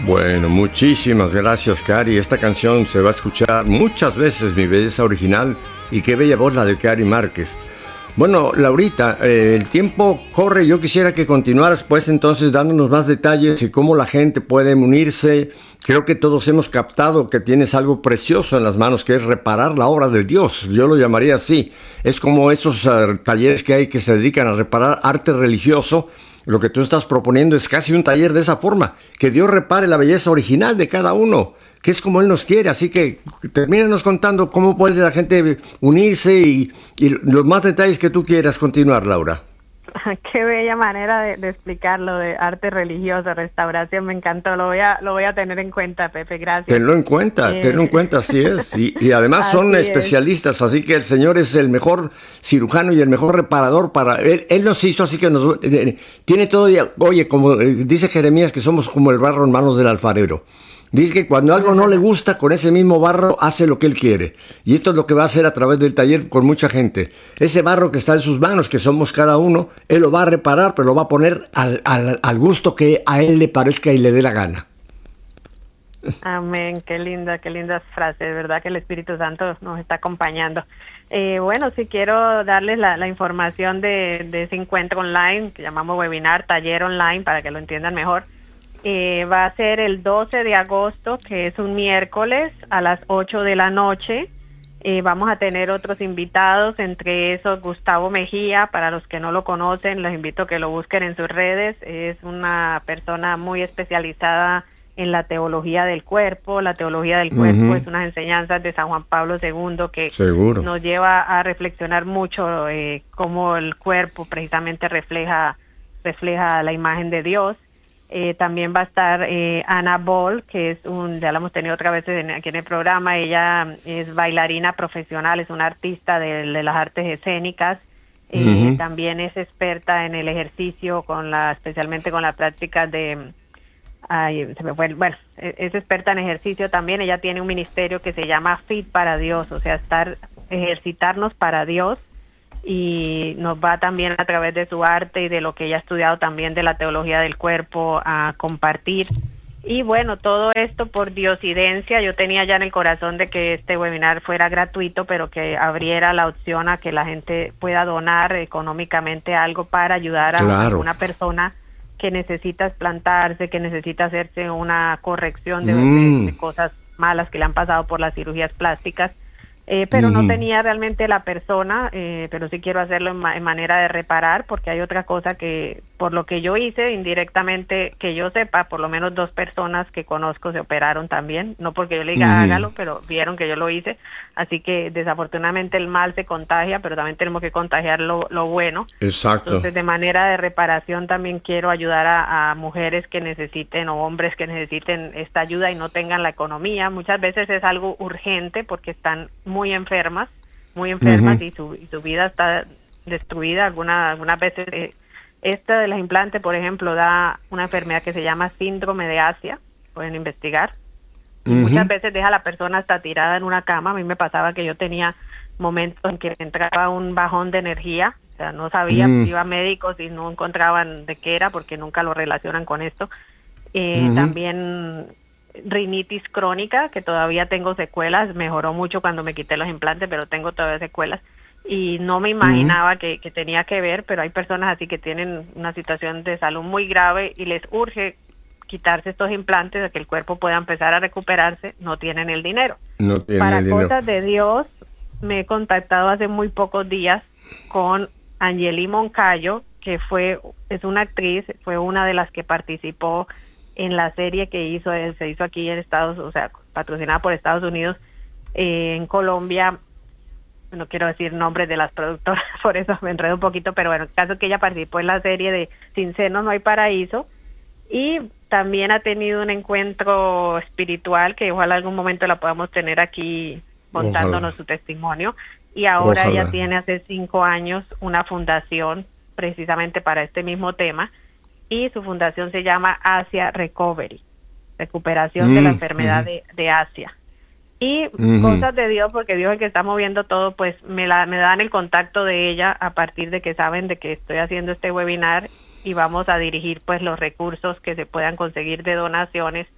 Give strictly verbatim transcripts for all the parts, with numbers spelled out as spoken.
Bueno, muchísimas gracias, Cari. Esta canción se va a escuchar muchas veces, Mi Belleza Original, y qué bella voz la de Cari Márquez. Bueno, Laurita, eh, el tiempo corre. Yo quisiera que continuaras, pues, entonces, dándonos más detalles y cómo la gente puede unirse. Creo que todos hemos captado que tienes algo precioso en las manos, que es reparar la obra de Dios. Yo lo llamaría así. Es como esos uh, talleres que hay que se dedican a reparar arte religioso. Lo que tú estás proponiendo es casi un taller de esa forma, que Dios repare la belleza original de cada uno, que es como Él nos quiere. Así que termínanos contando cómo puede la gente unirse y, y los más detalles que tú quieras continuar, Laura. Qué bella manera de, de explicarlo, de arte religioso, restauración, me encantó, lo voy a lo voy a tener en cuenta, Pepe, gracias. Tenlo en cuenta, eh... tenlo en cuenta, así es. Y, y además son así especialistas, es. Así que el Señor es el mejor cirujano y el mejor reparador para... Él, él nos hizo, así que nos eh, tiene todo... Oye, como dice Jeremías, que somos como el barro en manos del alfarero. Dice que cuando algo no le gusta, con ese mismo barro hace lo que él quiere. Y esto es lo que va a hacer a través del taller con mucha gente. Ese barro que está en sus manos, que somos cada uno, él lo va a reparar, pero lo va a poner al, al, al gusto que a él le parezca y le dé la gana. Amén, qué linda, qué lindas frases. De verdad que el Espíritu Santo nos está acompañando. Eh, bueno, si quiero darles la, la información de, de ese encuentro online, que llamamos webinar, taller online, para que lo entiendan mejor. Eh, va a ser el doce de agosto, que es un miércoles, a las ocho de la noche. Eh, vamos a tener otros invitados, entre esos Gustavo Mejía. Para los que no lo conocen, los invito a que lo busquen en sus redes. Es una persona muy especializada en la teología del cuerpo. La teología del cuerpo uh-huh. es unas enseñanzas de San Juan Pablo segundo que Seguro. nos lleva a reflexionar mucho eh, cómo el cuerpo precisamente refleja, refleja la imagen de Dios. Eh, también va a estar eh, Ana Ball, que es un, ya la hemos tenido otra vez en, aquí en el programa. Ella es bailarina profesional, es una artista de, de las artes escénicas. Eh, uh-huh. También es experta en el ejercicio, con la, especialmente con la práctica de, ay, se me fue, bueno, es experta en ejercicio también. Ella tiene un ministerio que se llama Fit para Dios, o sea, estar, ejercitarnos para Dios. Y nos va también a través de su arte y de lo que ella ha estudiado también de la teología del cuerpo a compartir. Y bueno, todo esto por diosidencia. Yo tenía ya en el corazón de que este webinar fuera gratuito, pero que abriera la opción a que la gente pueda donar económicamente algo para ayudar a claro. una persona que necesita explantarse, que necesita hacerse una corrección de, mm. de, de cosas malas que le han pasado por las cirugías plásticas. Eh, pero uh-huh. no tenía realmente la persona, eh, pero sí quiero hacerlo en, ma- en manera de reparar, porque hay otra cosa que, por lo que yo hice, indirectamente, que yo sepa, por lo menos dos personas que conozco se operaron también, no porque yo le diga uh-huh. hágalo, pero vieron que yo lo hice, así que desafortunadamente el mal se contagia, pero también tenemos que contagiar lo, lo bueno. Exacto. Entonces, de manera de reparación también quiero ayudar a, a mujeres que necesiten o hombres que necesiten esta ayuda y no tengan la economía. Muchas veces es algo urgente porque están muy enfermas, muy enfermas uh-huh. y, su, y su vida está destruida. Algunas algunas veces eh, esta de los implantes, por ejemplo, da una enfermedad que se llama síndrome de Asia, pueden investigar. Uh-huh. Muchas veces deja a la persona hasta tirada en una cama. A mí me pasaba que yo tenía momentos en que entraba un bajón de energía, o sea, no sabía, uh-huh. iba a médicos y no encontraban de qué era porque nunca lo relacionan con esto. Eh, uh-huh. También rinitis crónica, que todavía tengo secuelas, mejoró mucho cuando me quité los implantes, pero tengo todavía secuelas y no me imaginaba uh-huh. que, que tenía que ver, pero hay personas así que tienen una situación de salud muy grave y les urge quitarse estos implantes, a que el cuerpo pueda empezar a recuperarse, no tienen el dinero. No tienen Para el cosas dinero. de Dios, me he contactado hace muy pocos días con Angeli Moncayo, que fue es una actriz, fue una de las que participó en la serie que hizo, se hizo aquí en Estados, o sea, patrocinada por Estados Unidos, eh, en Colombia. No quiero decir nombres de las productoras, por eso me enredo un poquito, pero bueno, el caso es que ella participó en la serie de Sin Senos No Hay Paraíso, y también ha tenido un encuentro espiritual que ojalá algún momento la podamos tener aquí contándonos ojalá. Su testimonio, y ahora ojalá. Ella tiene hace cinco años una fundación precisamente para este mismo tema, y su fundación se llama Asia Recovery, recuperación mm, de la enfermedad mm. de, de Asia. Y uh-huh. cosas de Dios, porque Dios es el que está moviendo todo, pues me, la, me dan el contacto de ella a partir de que saben de que estoy haciendo este webinar, y vamos a dirigir pues los recursos que se puedan conseguir de donaciones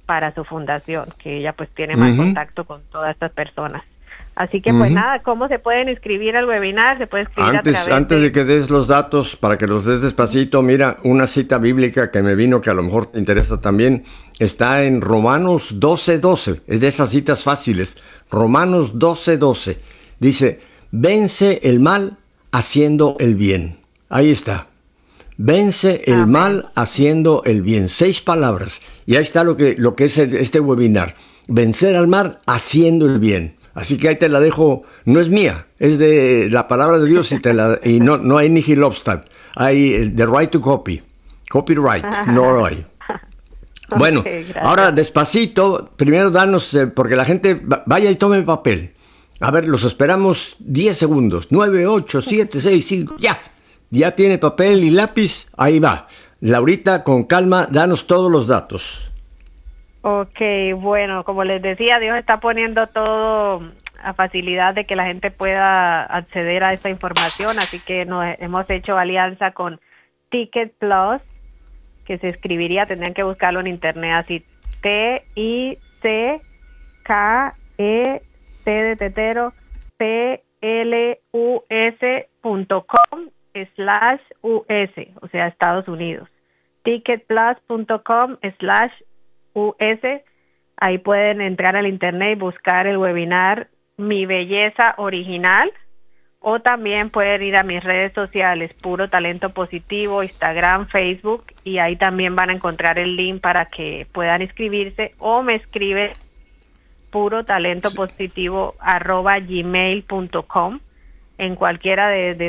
para su fundación, que ella pues tiene más uh-huh. contacto con todas estas personas. Así que pues uh-huh. nada, ¿cómo se pueden inscribir al webinar? Se puede inscribir antes, a través Antes de... de que des los datos, para que los des despacito, mira, una cita bíblica que me vino, que a lo mejor te interesa también, está en Romanos doce doce, es de esas citas fáciles. Romanos doce doce, dice, vence el mal haciendo el bien. Ahí está. Vence el Amén. Mal haciendo el bien. Seis palabras. Y ahí está lo que, lo que es el, este webinar. Vencer al mal haciendo el bien. Así que ahí te la dejo, no es mía, es de la palabra de Dios y, te la, y no, no hay Nihil Obstat, hay the right to copy, copyright, no lo hay. Bueno, okay, ahora despacito, primero danos, eh, porque la gente vaya y tome papel. A ver, los esperamos diez segundos, nueve, ocho, siete, seis, cinco, ya, ya tiene papel y lápiz, ahí va. Laurita, con calma, danos todos los datos. Ok, bueno, como les decía, Dios está poniendo todo a facilidad de que la gente pueda acceder a esta información, así que nos hemos hecho alianza con Ticket Plus, que se escribiría, tendrían que buscarlo en internet así, T I C K E T de tetero, P L U S punto com slash U S, o sea, Estados Unidos. ticketplus punto com slash U S, ahí pueden entrar al internet y buscar el webinar Mi Belleza Original, o también pueden ir a mis redes sociales, Puro Talento Positivo, Instagram, Facebook, y ahí también van a encontrar el link para que puedan inscribirse, o me escribe puro talento positivo arroba gmail punto com en cualquiera de, de